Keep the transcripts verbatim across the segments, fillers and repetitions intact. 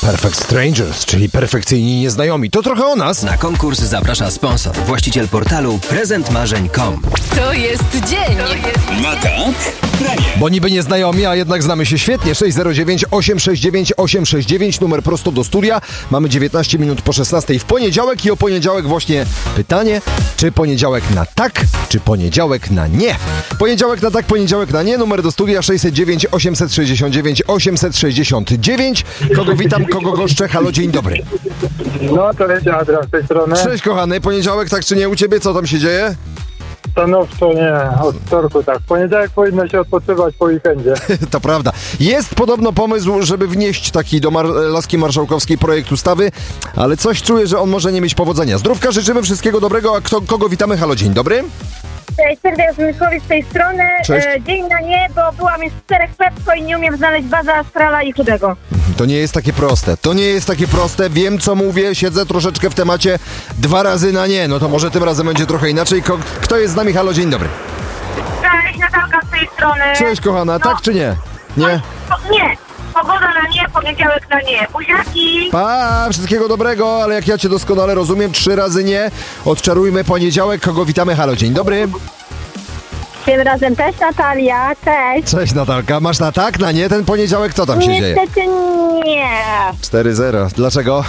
Perfect Strangers, czyli perfekcyjni nieznajomi. To trochę o nas. Na konkurs zaprasza sponsor, właściciel portalu prezent marzeń kropka com. To jest dzień. No tak? Bo niby nieznajomi, a jednak znamy się świetnie. sześć zero dziewięć osiem sześć dziewięć osiem sześć dziewięć, numer prosto do studia. Mamy dziewiętnaście minut po szesnastej w poniedziałek i o poniedziałek właśnie pytanie, czy poniedziałek na tak, czy poniedziałek na nie. Poniedziałek na tak, poniedziałek na nie, numer do studia sześć zero dziewięć osiem sześć dziewięć osiem sześć dziewięć. Kogo witam, kogo goszczę? Halo, dzień dobry. No to jest Adrian z tej strony. Cześć kochany, poniedziałek tak czy nie u ciebie? Co tam się dzieje? Stanowczo nie, od wtorku tak. W poniedziałek powinno się odpoczywać po weekendzie. To prawda. Jest podobno pomysł, żeby wnieść taki do Mar- Laski Marszałkowskiej projekt ustawy, ale coś czuję, że on może nie mieć powodzenia. Zdrówka, życzymy wszystkiego dobrego, a kto, kogo witamy? Halo, dzień dobry. Cześć, Sylwia Zmysłowiec z tej strony. Cześć. E, dzień na nie, bo byłam już w czterech Pepko i nie umiem znaleźć baza Astrala i Chudego. To nie jest takie proste. To nie jest takie proste. Wiem, co mówię. Siedzę troszeczkę w temacie. Dwa razy na nie. No to może tym razem będzie trochę inaczej. Ko- kto jest z nami? Halo, dzień dobry. Cześć, Natalka z tej strony. Cześć, kochana. No. Tak czy nie? Nie? Po, nie. Pogoda na nie, poniedziałek na nie. Buziaki. Pa, wszystkiego dobrego, ale jak ja cię doskonale rozumiem, trzy razy nie. Odczarujmy poniedziałek. Kogo witamy? Halo, dzień dobry. Tym razem też Natalia. Cześć. Cześć, Natalka. Masz na tak, na nie ten poniedziałek? Co tam się dzieje? Niestety nie. cztery zero. Dlaczego?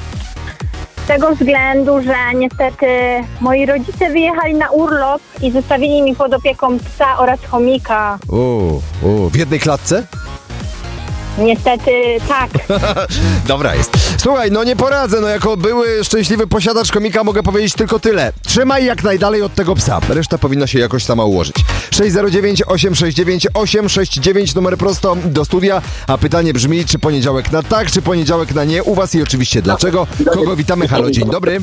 Z tego względu, że niestety moi rodzice wyjechali na urlop i zostawili mi pod opieką psa oraz chomika. Uuu, uu. W jednej klatce? Niestety tak. Dobra jest. Słuchaj, no nie poradzę, no jako były szczęśliwy posiadacz komika mogę powiedzieć tylko tyle. Trzymaj jak najdalej od tego psa. Reszta powinna się jakoś sama ułożyć. sześć zero dziewięć osiem sześć dziewięć osiem sześć dziewięć, numer prosto do studia. A pytanie brzmi, czy poniedziałek na tak, czy poniedziałek na nie? U was i oczywiście dlaczego? Kogo witamy? Halo, dzień dobry.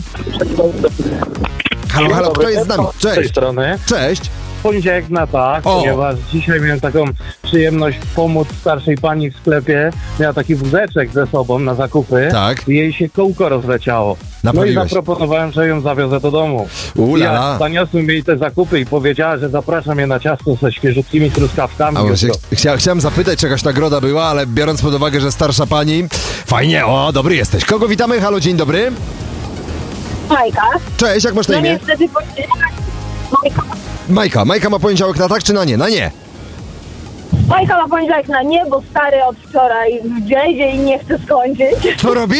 Halo, halo, kto jest z nami? Z tej Cześć. strony. Cześć. Poniedziałek na tak, O. ponieważ dzisiaj miałem taką przyjemność pomóc starszej pani w sklepie. Miała taki wózeczek ze sobą na zakupy. Tak. I jej się kółko rozleciało. No i Naprawiłeś. zaproponowałem, że ją zawiozę do domu. U I la ja la. zaniosłem jej te zakupy i powiedziała, że zapraszam je na ciasto ze świeżutkimi truskawkami. A właśnie, jutro. chcia, chciałem zapytać, czy jakaś nagroda była, ale biorąc pod uwagę, że starsza pani, fajnie, o, dobry jesteś. Kogo witamy? Halo, dzień dobry. Majka. Cześć, jak masz na No imię? niestety poniedziałek. Majka. Majka. Majka ma poniedziałek na tak, czy na nie? Na nie. Majka ma poniedziałek na nie, bo stary od wczoraj w jazzie i nie chce skończyć. Co robi?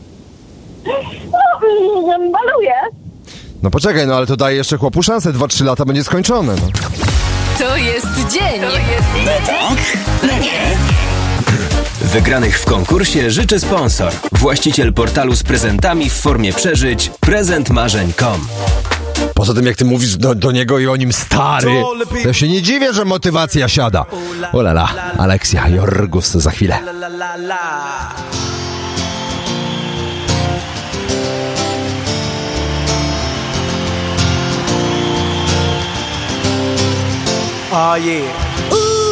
No, mm, maluje. No poczekaj, no ale to daje jeszcze chłopu szansę. dwa trzy lata będzie skończone, no. To jest dzień. No tak? No nie? Wygranych w konkursie życzy sponsor, właściciel portalu z prezentami w formie przeżyć prezent marzeń kropka com. Poza tym, jak ty mówisz do, do niego i o nim stary, to ja się nie dziwię, że motywacja siada. Olala, Aleksja, Jorgus za chwilę. Oh yeah.